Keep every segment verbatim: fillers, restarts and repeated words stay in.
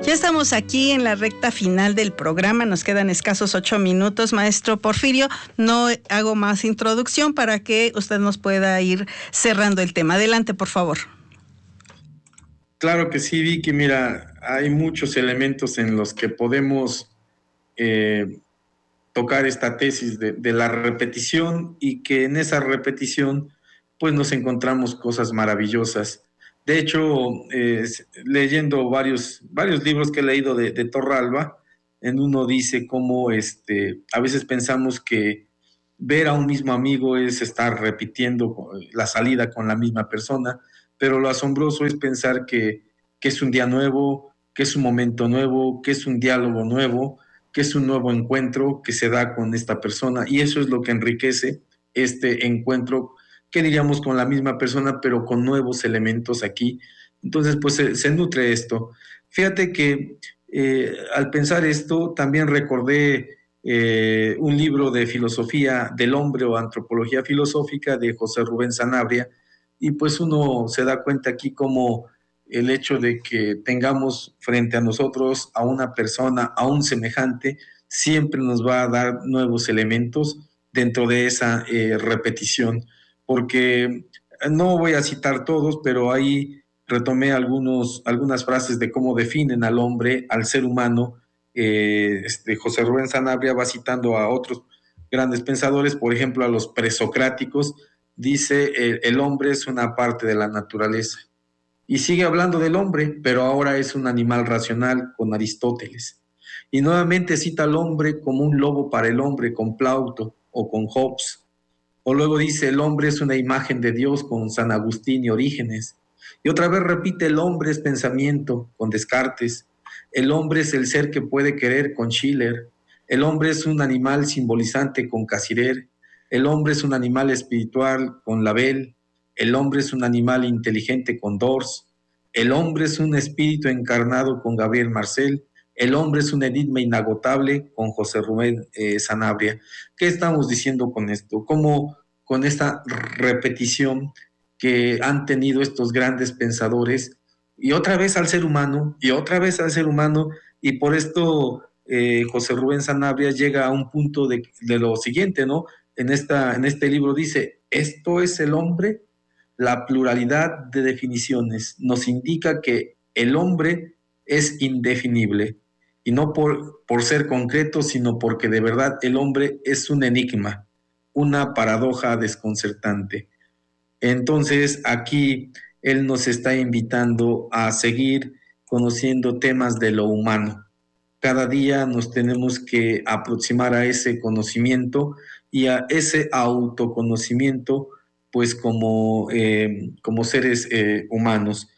Ya estamos aquí en la recta final del programa, nos quedan escasos ocho minutos, maestro Porfirio. No hago más introducción para que usted nos pueda ir cerrando el tema. Adelante, por favor. Claro que sí, Vicky. Mira, hay muchos elementos en los que podemos eh, tocar esta tesis de, de la repetición, y que en esa repetición pues nos encontramos cosas maravillosas. De hecho, eh, leyendo varios, varios libros que he leído de, de Torralba, en uno dice cómo este, a veces pensamos que ver a un mismo amigo es estar repitiendo la salida con la misma persona, pero lo asombroso es pensar que, que es un día nuevo, que es un momento nuevo, que es un diálogo nuevo, que es un nuevo encuentro que se da con esta persona, y eso es lo que enriquece este encuentro, que diríamos con la misma persona, pero con nuevos elementos aquí. Entonces, pues se, se nutre esto. Fíjate que eh, al pensar esto, también recordé eh, un libro de filosofía del hombre o antropología filosófica de José Rubén Sanabria, y pues uno se da cuenta aquí como el hecho de que tengamos frente a nosotros a una persona, a un semejante, siempre nos va a dar nuevos elementos dentro de esa eh, repetición, porque no voy a citar todos, pero ahí retomé algunos, algunas frases de cómo definen al hombre, al ser humano. Eh, este, José Rubén Sanabria va citando a otros grandes pensadores, por ejemplo a los presocráticos, dice el, el hombre es una parte de la naturaleza. Y sigue hablando del hombre, pero ahora es un animal racional con Aristóteles. Y nuevamente cita al hombre como un lobo para el hombre con Plauto o con Hobbes. O luego dice el hombre es una imagen de Dios con San Agustín y Orígenes. Y otra vez repite el hombre es pensamiento con Descartes. El hombre es el ser que puede querer con Schiller. El hombre es un animal simbolizante con Casirer. El hombre es un animal espiritual con Label. El hombre es un animal inteligente con Dors. El hombre es un espíritu encarnado con Gabriel Marcel. El hombre es un enigma inagotable con José Rubén eh, Sanabria. ¿Qué estamos diciendo con esto? ¿Cómo con esta repetición que han tenido estos grandes pensadores, y otra vez al ser humano, y otra vez al ser humano, y por esto eh, José Rubén Sanabria llega a un punto de, de lo siguiente, ¿no? En, esta, en este libro dice, esto es el hombre, la pluralidad de definiciones nos indica que el hombre es indefinible, y no por, por ser concreto, sino porque de verdad el hombre es un enigma, una paradoja desconcertante. Entonces aquí él nos está invitando a seguir conociendo temas de lo humano. Cada día nos tenemos que aproximar a ese conocimiento y a ese autoconocimiento, pues como, eh, como seres eh, humanos.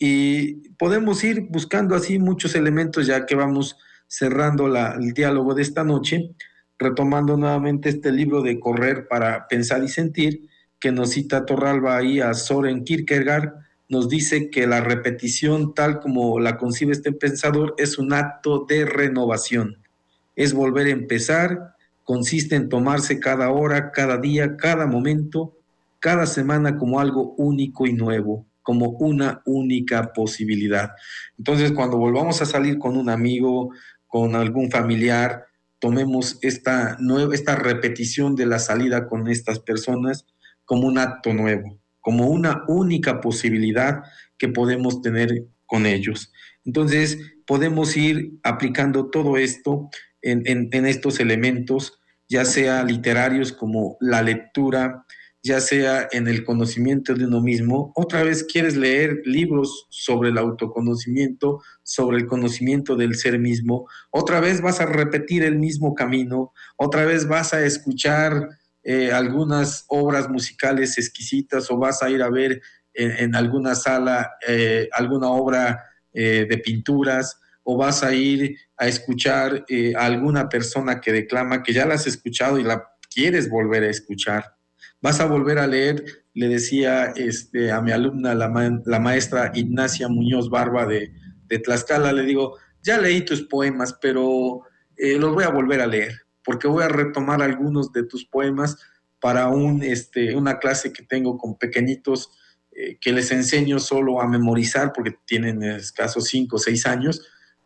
Y podemos ir buscando así muchos elementos, ya que vamos cerrando la, el diálogo de esta noche, retomando nuevamente este libro de Correr para Pensar y Sentir, que nos cita Torralba ahí a Soren Kierkegaard. Nos dice que la repetición, tal como la concibe este pensador, es un acto de renovación. Es volver a empezar, consiste en tomarse cada hora, cada día, cada momento, cada semana como algo único y nuevo, como una única posibilidad. Entonces, cuando volvamos a salir con un amigo, con algún familiar, tomemos esta, nueva, esta repetición de la salida con estas personas como un acto nuevo, como una única posibilidad que podemos tener con ellos. Entonces, podemos ir aplicando todo esto en, en, en estos elementos, ya sea literarios como la lectura, ya sea en el conocimiento de uno mismo. Otra vez quieres leer libros sobre el autoconocimiento, sobre el conocimiento del ser mismo. Otra vez vas a repetir el mismo camino. Otra vez vas a escuchar eh, algunas obras musicales exquisitas, o vas a ir a ver en, en alguna sala eh, alguna obra eh, de pinturas, o vas a ir a escuchar eh, a alguna persona que declama, que ya la has escuchado y la quieres volver a escuchar. Vas a volver a leer, le decía este, a mi alumna, la, ma- la maestra Ignacia Muñoz Barba de, de Tlaxcala, le digo, ya leí tus poemas, pero eh, los voy a volver a leer, porque voy a retomar algunos de tus poemas para un, este, una clase que tengo con pequeñitos, eh, que les enseño solo a memorizar, porque tienen escasos cinco o seis años,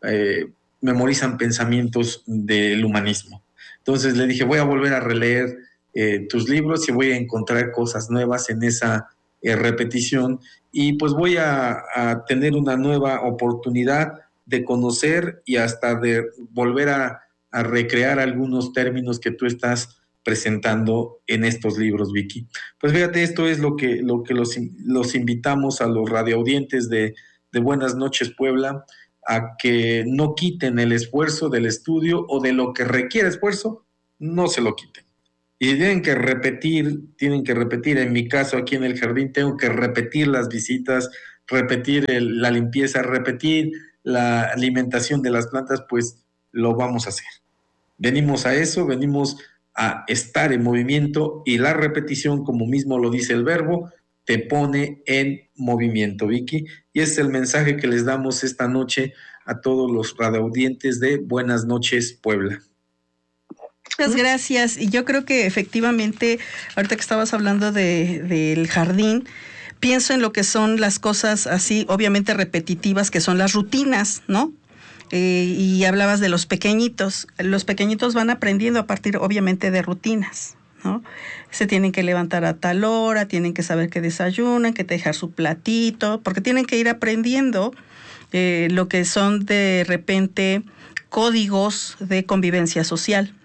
eh, memorizan pensamientos del humanismo. Entonces le dije, voy a volver a releer eh, tus libros y voy a encontrar cosas nuevas en esa eh, repetición, y pues voy a, a tener una nueva oportunidad de conocer y hasta de volver a, a recrear algunos términos que tú estás presentando en estos libros, Vicky. Pues fíjate, esto es lo que, lo que los, los invitamos a los radioaudientes de, de Buenas Noches Puebla, a que no quiten el esfuerzo del estudio, o de lo que requiere esfuerzo, no se lo quiten. Y tienen que repetir, tienen que repetir, en mi caso aquí en el jardín tengo que repetir las visitas, repetir el, la limpieza, repetir la alimentación de las plantas, pues lo vamos a hacer. Venimos a eso, venimos a estar en movimiento, y la repetición, como mismo lo dice el verbo, te pone en movimiento, Vicky. Y ese es el mensaje que les damos esta noche a todos los radioaudientes de Buenas Noches Puebla. Muchas gracias. Y yo creo que efectivamente, ahorita que estabas hablando de, del jardín, pienso en lo que son las cosas así, obviamente repetitivas, que son las rutinas, ¿no? Eh, y hablabas de los pequeñitos. Los pequeñitos van aprendiendo a partir, obviamente, de rutinas, ¿no? Se tienen que levantar a tal hora, tienen que saber que desayunan, que dejar su platito, porque tienen que ir aprendiendo eh, lo que son de repente códigos de convivencia social.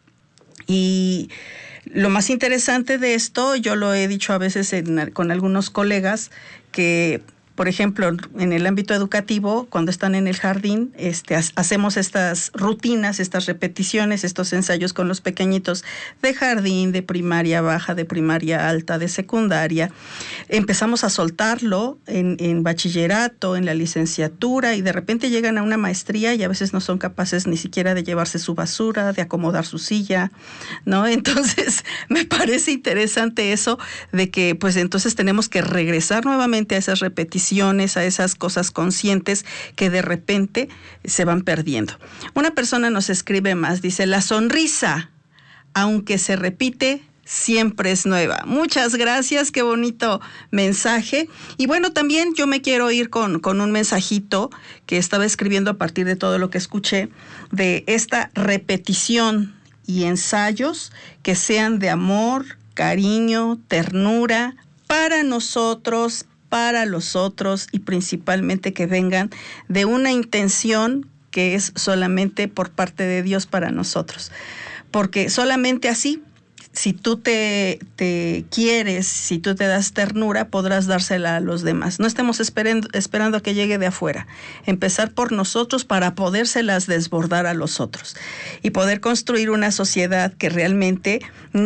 Y lo más interesante de esto, yo lo he dicho a veces en, con algunos colegas, que por ejemplo, en el ámbito educativo, cuando están en el jardín, este, ha- hacemos estas rutinas, estas repeticiones, estos ensayos con los pequeñitos de jardín, de primaria baja, de primaria alta, de secundaria. Empezamos a soltarlo en, en bachillerato, en la licenciatura, y de repente llegan a una maestría y a veces no son capaces ni siquiera de llevarse su basura, de acomodar su silla, ¿no? Entonces, me parece interesante eso de que, pues, entonces tenemos que regresar nuevamente a esas repeticiones, a esas cosas conscientes que de repente se van perdiendo. Una persona nos escribe más, dice, la sonrisa, aunque se repite, siempre es nueva. Muchas gracias, qué bonito mensaje. Y bueno, también yo me quiero ir con, con un mensajito que estaba escribiendo a partir de todo lo que escuché, de esta repetición y ensayos que sean de amor, cariño, ternura, para nosotros, para los otros, y principalmente que vengan de una intención que es solamente por parte de Dios para nosotros. Porque solamente así, si tú te, te quieres, si tú te das ternura, podrás dársela a los demás. No estemos esperando, esperando a que llegue de afuera. Empezar por nosotros para podérselas desbordar a los otros. Y poder construir una sociedad que realmente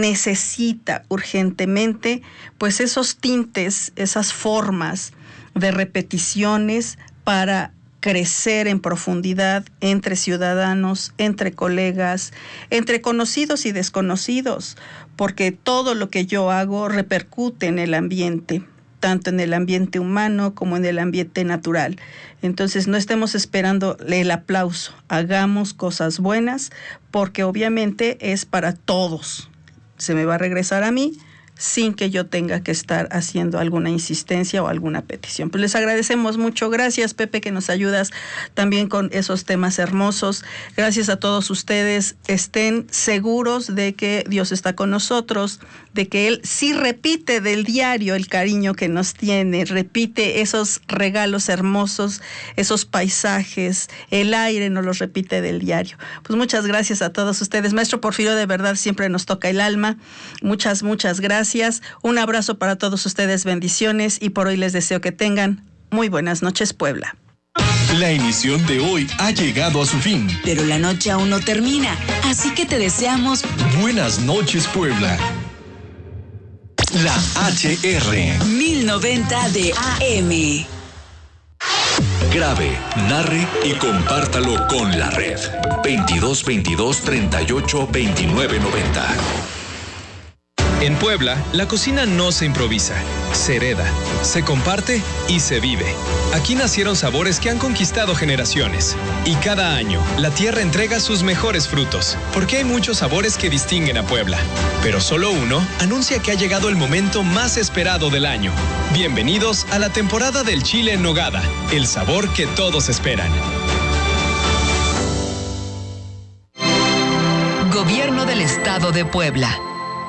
necesita urgentemente, pues, esos tintes, esas formas de repeticiones para crecer en profundidad entre ciudadanos, entre colegas, entre conocidos y desconocidos, porque todo lo que yo hago repercute en el ambiente, tanto en el ambiente humano como en el ambiente natural. Entonces, no estemos esperando el aplauso, hagamos cosas buenas, porque obviamente es para todos. Se me va a regresar a mí sin que yo tenga que estar haciendo alguna insistencia o alguna petición. Pues les agradecemos mucho. Gracias, Pepe, que nos ayudas también con esos temas hermosos. Gracias a todos ustedes. Estén seguros de que Dios está con nosotros, de que Él sí repite del diario el cariño que nos tiene, repite esos regalos hermosos, esos paisajes, el aire nos los repite del diario. Pues muchas gracias a todos ustedes. Maestro Porfirio, de verdad siempre nos toca el alma. Muchas, muchas gracias. Un abrazo para todos ustedes, bendiciones, y por hoy les deseo que tengan muy buenas noches, Puebla. La emisión de hoy ha llegado a su fin. Pero la noche aún no termina, así que te deseamos Buenas noches, Puebla. La H R mil noventa de A M. Grabe, narre y compártalo con la red. veintidós veintidós treinta y ocho veintinueve noventa. En Puebla, la cocina no se improvisa, se hereda, se comparte y se vive. Aquí nacieron sabores que han conquistado generaciones. Y cada año, la tierra entrega sus mejores frutos, porque hay muchos sabores que distinguen a Puebla. Pero solo uno anuncia que ha llegado el momento más esperado del año. Bienvenidos a la temporada del chile en nogada, el sabor que todos esperan. Gobierno del Estado de Puebla.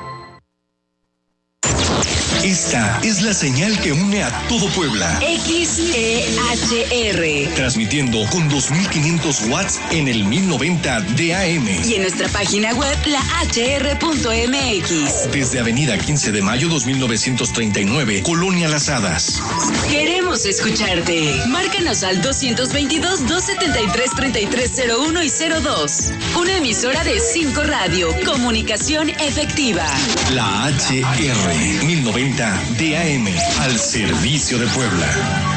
Esta es la señal que une a todo Puebla. X E H R. Transmitiendo con dos mil quinientos watts en el mil noventa de A M. Y en nuestra página web, la h r punto m x. Desde Avenida quince de mayo dos mil novecientos treinta y nueve, Colonia Las Hadas. Queremos escucharte. Márcanos al doscientos veintidós, doscientos setenta y tres, treinta y tres cero uno y cero dos. Una emisora de cinco Radio. Comunicación efectiva. La H R mil noventa de A M, al servicio de Puebla.